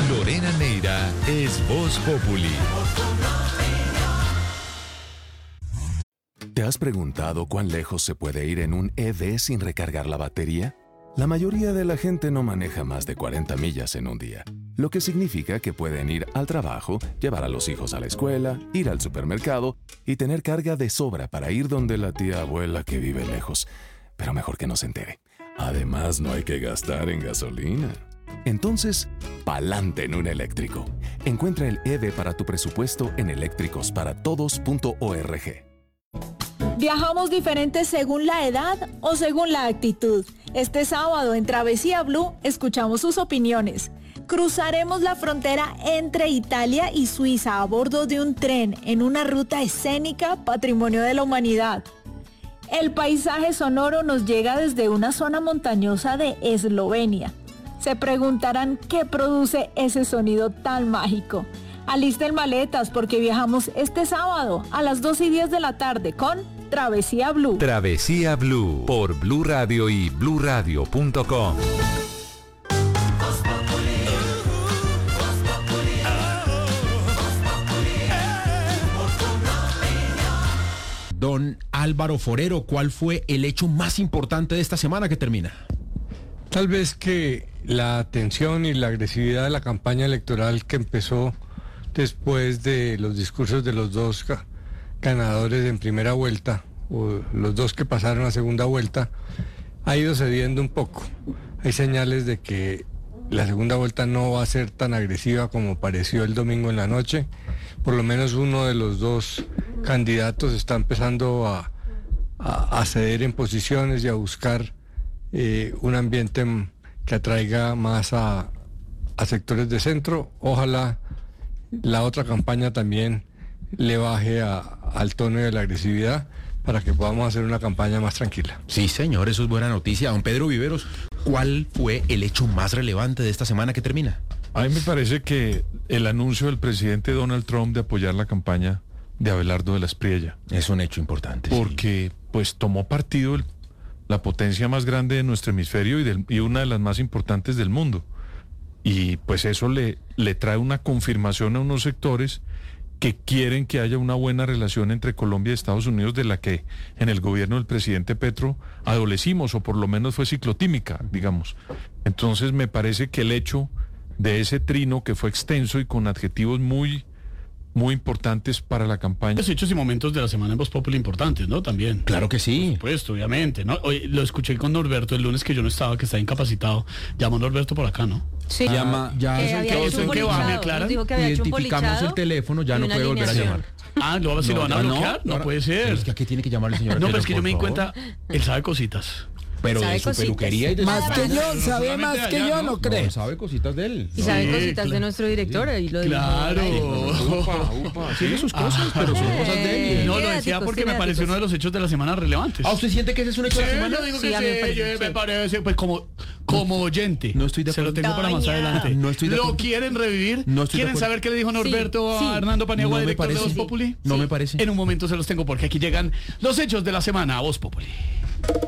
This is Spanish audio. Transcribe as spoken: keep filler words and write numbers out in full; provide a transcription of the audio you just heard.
Lorena Neira es Voz Populi. ¿Te has preguntado cuán lejos se puede ir en un E V sin recargar la batería? La mayoría de la gente no maneja más de cuarenta millas en un día, lo que significa que pueden ir al trabajo, llevar a los hijos a la escuela, ir al supermercado y tener carga de sobra para ir donde la tía abuela que vive lejos. Pero mejor que no se entere. Además, no hay que gastar en gasolina. Entonces, pa'lante en un eléctrico. Encuentra el E V para tu presupuesto en eléctricos para todos punto org. ¿Viajamos diferentes según la edad o según la actitud? Este sábado en Travesía Blue escuchamos sus opiniones. Cruzaremos la frontera entre Italia y Suiza a bordo de un tren en una ruta escénica patrimonio de la humanidad. El paisaje sonoro nos llega desde una zona montañosa de Eslovenia. Se preguntarán qué produce ese sonido tan mágico. Alisten maletas porque viajamos este sábado a las dos y diez de la tarde con Travesía Blue. Travesía Blue por Blue Radio y blue radio punto com. Don Álvaro Forero, ¿cuál fue el hecho más importante de esta semana que termina? Tal vez que la tensión y la agresividad de la campaña electoral que empezó después de los discursos de los dos ganadores en primera vuelta, o los dos que pasaron a segunda vuelta, ha ido cediendo un poco. Hay señales de que la segunda vuelta no va a ser tan agresiva como pareció el domingo en la noche. Por lo menos uno de los dos candidatos está empezando a, a, a ceder en posiciones y a buscar eh, un ambiente que atraiga más a, a sectores de centro. Ojalá la otra campaña también le baje a, al tono de la agresividad para que podamos hacer una campaña más tranquila. Sí, señor, eso es buena noticia. Don Pedro Viveros, ¿cuál fue el hecho más relevante de esta semana que termina? A mí me parece que el anuncio del presidente Donald Trump de apoyar la campaña de Abelardo de la Espriella. Es un hecho importante. Porque sí, pues tomó partido el, la potencia más grande de nuestro hemisferio y, del, y una de las más importantes del mundo. Y pues eso le, le trae una confirmación a unos sectores que quieren que haya una buena relación entre Colombia y Estados Unidos, de la que en el gobierno del presidente Petro adolecimos, o por lo menos fue ciclotímica, digamos. Entonces me parece que el hecho de ese trino, que fue extenso y con adjetivos muy, muy importantes para la campaña. Los hechos y momentos de la semana en Voz Populi importantes, ¿no? También. Claro que sí. Por supuesto, obviamente, ¿no? Hoy lo escuché con Norberto el lunes que yo no estaba, que está incapacitado. Llamó Norberto por acá, ¿no? Sí. Llama, ya que eso había que hecho un ¿en qué va? ¿Me bolichado, aclaran? nos dijo que había hecho un identificamos bolichado el teléfono, ya y no una puede volver a alineación. llamar. Ah, ¿lo, si No, lo van a ya no. bloquear? No, Ahora- puede ser. Es que aquí tiene que llamar el señor. No, Pedro, pero es que yo por me di favor. cuenta, él sabe cositas. Pero Sabe de su cositas. peluquería y de Más su... que yo, no sabe solamente más que allá, yo, ¿no? ¿no No, crees? sabe cositas de él. Y sabe Sí, cositas claro. de nuestro director y lo dijo. Claro. Upa, upa, tiene sus cosas, pero son cosas de él. No, lo Tiene decía áticos, porque tiene me pareció áticos. uno de los hechos de la semana relevantes. ¿Ah, usted siente que ese es un hecho de la semana? yo digo Sí, que a mí me sí, parece, yo- me sí. parece, pues como, como oyente. No estoy de Se lo acuerdo. tengo para más Doña. adelante. No estoy de ¿Lo acuerdo. quieren revivir? No estoy de ¿Quieren acuerdo. saber qué le dijo Norberto Sí, a sí. Hernando Paniagua, No me director de parece. Voz Populi? No me parece. En un momento se los tengo porque aquí llegan los hechos de la semana a Voz Populi.